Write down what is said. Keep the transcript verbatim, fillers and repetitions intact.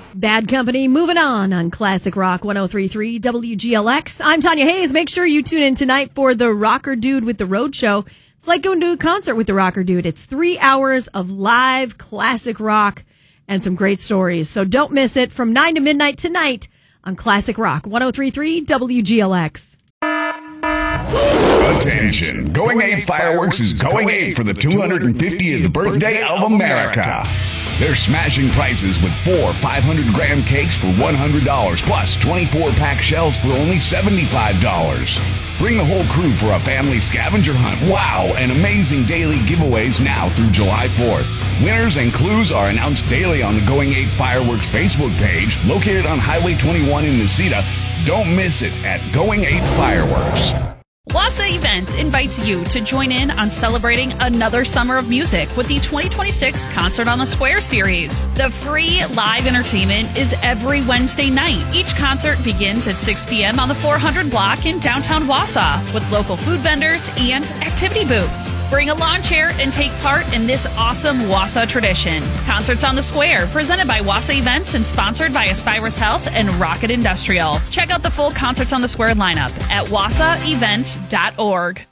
Bad Company, moving on on Classic Rock one oh three point three W G L X. I'm Tanya Hayes. Make sure you tune in tonight for the Rocker Dude with the Road Show. It's like going to a concert with the Rocker Dude. It's three hours of live classic rock and some great stories. So don't miss it from nine to midnight tonight on Classic Rock one oh three point three W G L X. Attention! Going Ape Fireworks is going ape for the two hundred fiftieth birthday of America. They're smashing prices with four five hundred gram cakes for one hundred dollars plus twenty-four pack shells for only seventy-five dollars. Bring the whole crew for a family scavenger hunt. Wow! And amazing daily giveaways now through July fourth. Winners and clues are announced daily on the Going Ape Fireworks Facebook page located on Highway twenty-one in Necedah. Don't miss it at Going Ape Fireworks. Wassa Events invites you to join in on celebrating another summer of music with the twenty twenty-six Concert on the Square series. The free live entertainment is every Wednesday night. Each concert begins at six p.m. on the four hundred block in downtown Wassa with local food vendors and activity booths. Bring a lawn chair and take part in this awesome Wassa tradition. Concerts on the Square, presented by Wassa Events and sponsored by Aspirus Health and Rocket Industrial. Check out the full Concerts on the Square lineup at wassa events dot org.